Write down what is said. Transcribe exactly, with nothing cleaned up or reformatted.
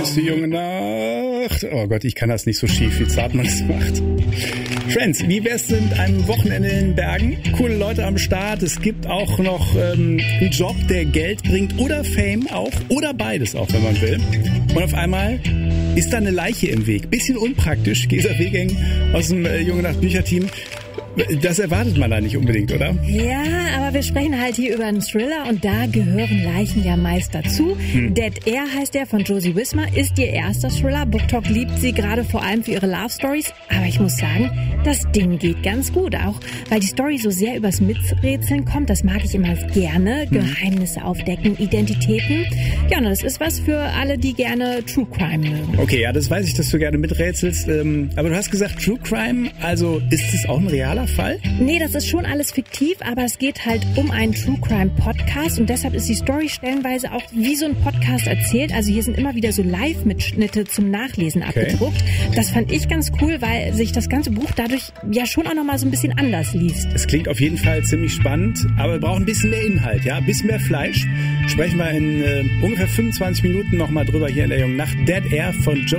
Die junge Nacht. Oh Gott, ich kann das nicht so schief, wie Zartmann es macht. Friends, wie wär's denn mit einem Wochenende in den Bergen? Coole Leute am Start. Es gibt auch noch ähm, einen Job, der Geld bringt oder Fame auch. Oder beides auch, wenn man will. Und auf einmal ist da eine Leiche im Weg. Bisschen unpraktisch. Gesa Wegeng aus dem äh, Junge Nacht Bücherteam. Das erwartet man da nicht unbedingt, oder? Ja, aber wir sprechen halt hier über einen Thriller und da gehören Leichen ja meist dazu. Hm. Dead Air heißt der von Josie Wismar, ist ihr erster Thriller. BookTok liebt sie gerade vor allem für ihre Love Stories. Aber ich muss sagen, das Ding geht ganz gut, auch weil die Story so sehr übers Miträtseln kommt. Das mag ich immer gerne. Hm. Geheimnisse aufdecken, Identitäten. Ja, und das ist was für alle, die gerne True Crime mögen. Okay, ja, das weiß ich, dass du gerne miträtselst. Ähm, aber du hast gesagt True Crime, also ist es auch ein realer Fall? Nee, das ist schon alles fiktiv, aber es geht halt um einen True Crime Podcast und deshalb ist die Story stellenweise auch wie so ein Podcast erzählt. Also hier sind immer wieder so Live-Mitschnitte zum Nachlesen okay. abgedruckt. Das fand ich ganz cool, weil sich das ganze Buch dadurch ja schon auch nochmal so ein bisschen anders liest. Es klingt auf jeden Fall ziemlich spannend, aber wir brauchen ein bisschen mehr Inhalt, ja, ein bisschen mehr Fleisch. Sprechen wir in äh, ungefähr fünfundzwanzig Minuten nochmal drüber hier in der Jungen Nacht. Dead Air von Joe